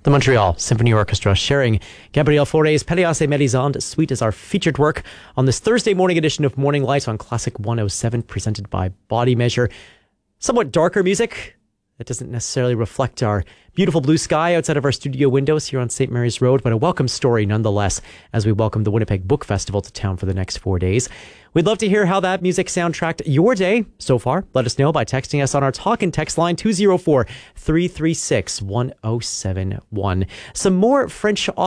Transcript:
The Montreal Symphony Orchestra sharing Gabriel Fauré's Pelléas et Mélisande Suite as our featured work on this Thursday morning edition of Morning Light on Classic 107, presented by Body Measure. Somewhat darker music that doesn't necessarily reflect our beautiful blue sky outside of our studio windows here on St. Mary's Road, but a welcome story nonetheless as we welcome the Winnipeg Book Festival to town for the next 4 days. We'd love to hear how that music soundtracked your day so far. Let us know by texting us on our talk and text line 204-336-1071. Some more French